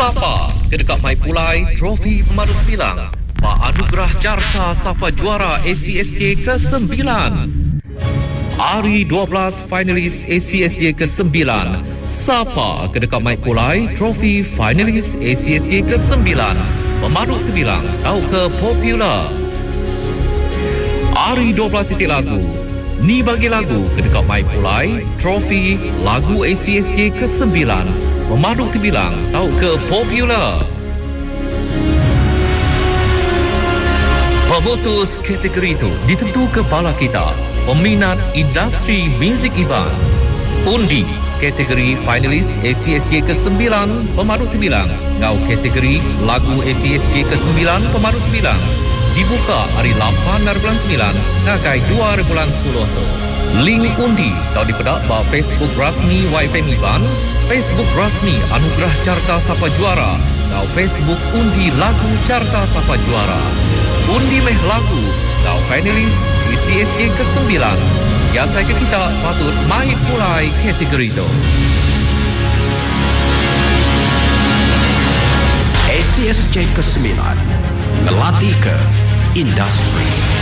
Sapa kedekat Mai Pulai trofi pemadam bilang Pak Anugerah Carta Safa Juara ACSJ ke-9. Hari 12 finalis ACSJ ke-9. Sapa kedekat Mai Pulai trofi finalis ACSJ ke-9. Pemadam terbilang tahu ke popular. Hari 12 titik lagu. Ni bagi lagu kedekat Mai Pulai trofi lagu ACSJ ke-9. Pemaduk terbilang tahu ke popular. Pemutus kategori itu ditentu kepala kita, peminat industri muzik Iban. Undi kategori finalis ACSJ ke-9 pemaduk terbilang ngau kategori lagu ACSJ ke-9 pemaduk terbilang dibuka hari 8 dari bulan 9 ngakai 2 hari bulan 10 tu. Link undi tahu dipedak ba Facebook rasmi YFM Iban, Facebook rasmi Anugerah Carta Sapa Juara, atau Facebook undi lagu Carta Sapa Juara. Undi meh lagu atau finalis di CSJ ke-9. Biasa kita patut Mai Pulai kategori itu. ACSJ ke-9 melatih ke industri.